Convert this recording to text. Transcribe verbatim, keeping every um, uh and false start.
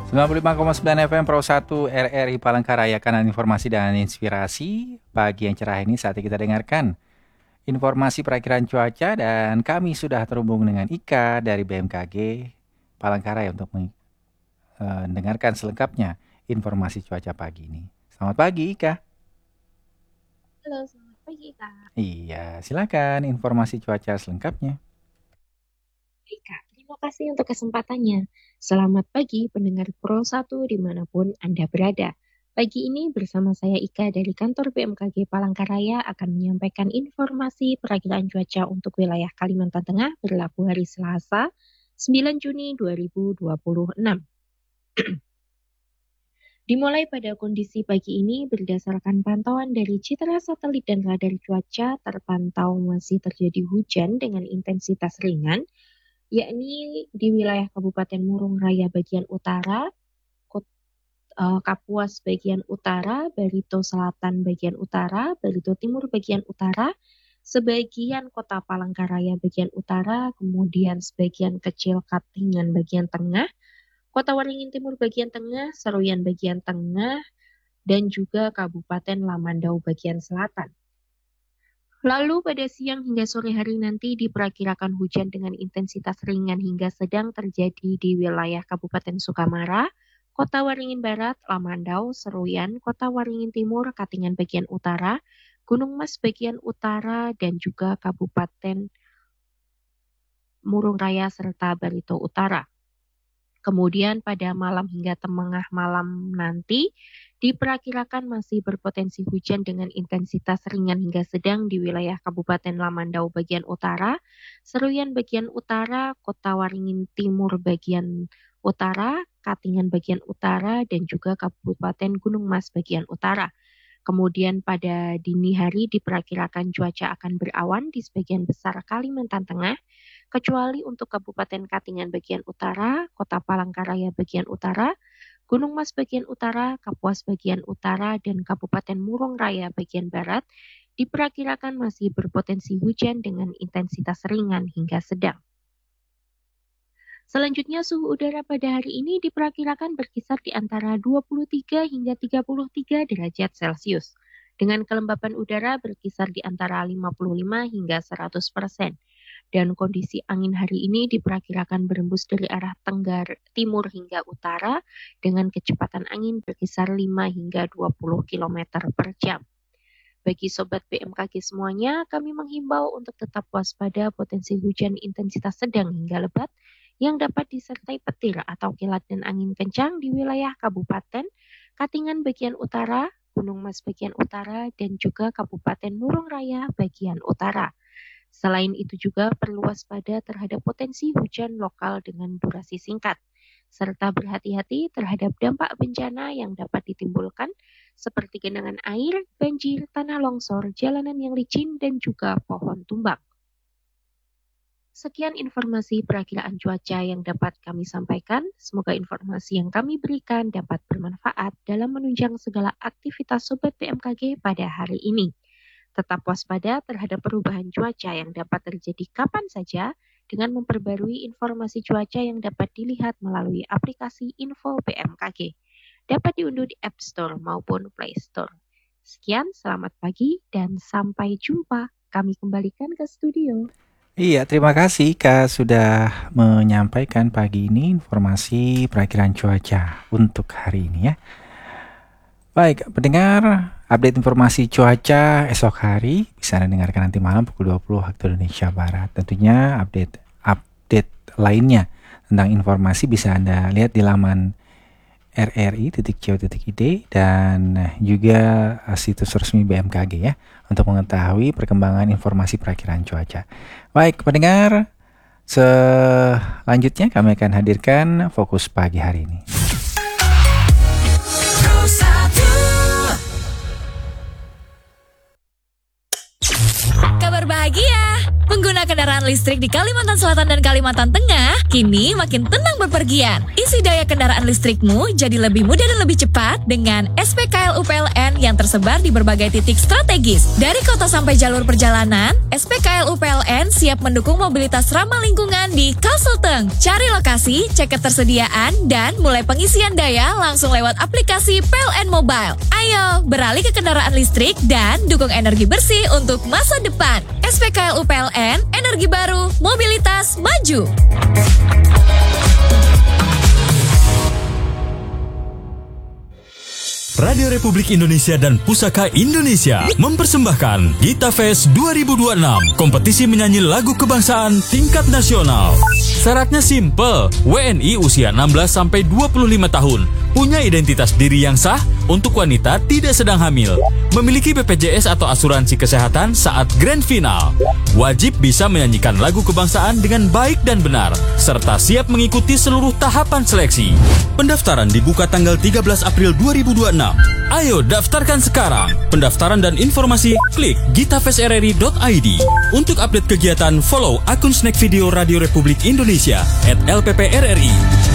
sembilan puluh lima koma sembilan F M Pro satu R R I Palangkaraya, kanan informasi dan inspirasi. Pagi yang cerah ini saatnya kita dengarkan informasi perakiraan cuaca, dan kami sudah terhubung dengan Ika dari B M K G Palangkaraya untuk mendengarkan selengkapnya informasi cuaca pagi ini. Selamat pagi, Ika. Halo, selamat pagi, Kak. Iya, silakan informasi cuaca selengkapnya. Baik, Kak. Terima kasih untuk kesempatannya. Selamat pagi pendengar Pro satu dimanapun Anda berada. Pagi ini bersama saya Ika dari kantor B M K G Palangkaraya akan menyampaikan informasi perakiraan cuaca untuk wilayah Kalimantan Tengah berlaku hari Selasa, sembilan Juni dua ribu dua puluh enam. Dimulai pada kondisi pagi ini berdasarkan pantauan dari citra satelit dan radar cuaca, terpantau masih terjadi hujan dengan intensitas ringan, yakni di wilayah Kabupaten Murung Raya bagian utara, Kapuas bagian utara, Barito Selatan bagian utara, Barito Timur bagian utara, sebagian kota Palangkaraya bagian utara, kemudian sebagian kecil Katingan bagian tengah, Kota Waringin Timur bagian tengah, Seruyan bagian tengah, dan juga Kabupaten Lamandau bagian selatan. Lalu pada siang hingga sore hari nanti diperkirakan hujan dengan intensitas ringan hingga sedang terjadi di wilayah Kabupaten Sukamara, Kota Waringin Barat, Lamandau, Seruyan, Kota Waringin Timur, Katingan bagian utara, Gunung Mas bagian utara, dan juga Kabupaten Murung Raya serta Barito Utara. Kemudian pada malam hingga tengah malam nanti diperkirakan masih berpotensi hujan dengan intensitas ringan hingga sedang di wilayah Kabupaten Lamandau bagian utara, Seruyan bagian utara, Kota Waringin Timur bagian utara, Katingan bagian utara, dan juga Kabupaten Gunung Mas bagian utara. Kemudian pada dini hari diperkirakan cuaca akan berawan di sebagian besar Kalimantan Tengah, kecuali untuk Kabupaten Katingan bagian utara, Kota Palangkaraya bagian utara, Gunung Mas bagian utara, Kapuas bagian utara, dan Kabupaten Murung Raya bagian barat diperkirakan masih berpotensi hujan dengan intensitas ringan hingga sedang. Selanjutnya suhu udara pada hari ini diperkirakan berkisar di antara dua puluh tiga hingga tiga puluh tiga derajat Celcius, dengan kelembapan udara berkisar di antara lima puluh lima hingga seratus persen. Dan kondisi angin hari ini diperkirakan berembus dari arah tenggara timur hingga utara dengan kecepatan angin berkisar lima hingga dua puluh kilometer per jam. Bagi Sobat B M K G semuanya, kami menghimbau untuk tetap waspada potensi hujan intensitas sedang hingga lebat yang dapat disertai petir atau kilat dan angin kencang di wilayah Kabupaten Katingan bagian utara, Gunung Mas bagian utara, dan juga Kabupaten Murung Raya bagian utara. Selain itu juga perlu waspada terhadap potensi hujan lokal dengan durasi singkat, serta berhati-hati terhadap dampak bencana yang dapat ditimbulkan seperti genangan air, banjir, tanah longsor, jalanan yang licin, dan juga pohon tumbang. Sekian informasi perakiraan cuaca yang dapat kami sampaikan. Semoga informasi yang kami berikan dapat bermanfaat dalam menunjang segala aktivitas Sobat B M K G pada hari ini. Tetap waspada terhadap perubahan cuaca yang dapat terjadi kapan saja dengan memperbarui informasi cuaca yang dapat dilihat melalui aplikasi Info B M K G. Dapat diunduh di App Store maupun Play Store. Sekian, selamat pagi dan sampai jumpa. Kami kembalikan ke studio. Iya, terima kasih Kak sudah menyampaikan pagi ini informasi perakiraan cuaca untuk hari ini ya. Baik, pendengar, update informasi cuaca esok hari bisa Anda dengarkan nanti malam pukul dua puluh waktu Indonesia Barat. Tentunya update update lainnya tentang informasi bisa Anda lihat di laman r r i titik co titik i d dan juga situs resmi B M K G ya untuk mengetahui perkembangan informasi perakiraan cuaca. Baik, pendengar, selanjutnya kami akan hadirkan fokus pagi hari ini. Kabar bahagia, pengguna kendaraan kendaraan listrik di Kalimantan Selatan dan Kalimantan Tengah kini makin tenang berpergian. Isi daya kendaraan listrikmu jadi lebih mudah dan lebih cepat dengan S P K L U P L N yang tersebar di berbagai titik strategis. Dari kota sampai jalur perjalanan, S P K L U P L N siap mendukung mobilitas ramah lingkungan di Kalselteng. Cari lokasi, cek ketersediaan, dan mulai pengisian daya langsung lewat aplikasi P L N Mobile. Ayo, beralih ke kendaraan listrik dan dukung energi bersih untuk masa depan. S P K L U P L N, energi baru, mobilitas maju. Radio Republik Indonesia dan Pusaka Indonesia mempersembahkan Gita Fest dua ribu dua puluh enam, kompetisi menyanyi lagu kebangsaan tingkat nasional. Syaratnya simple, W N I usia enam belas sampai dua puluh lima tahun, punya identitas diri yang sah, untuk wanita tidak sedang hamil, memiliki B P J S atau asuransi kesehatan saat grand final, wajib bisa menyanyikan lagu kebangsaan dengan baik dan benar, serta siap mengikuti seluruh tahapan seleksi. Pendaftaran dibuka tanggal tiga belas April dua ribu dua puluh enam. Ayo daftarkan sekarang. Pendaftaran dan informasi klik gitafest r r i dot i d. Untuk update kegiatan, follow akun Snack Video Radio Republik Indonesia at L P P R R I.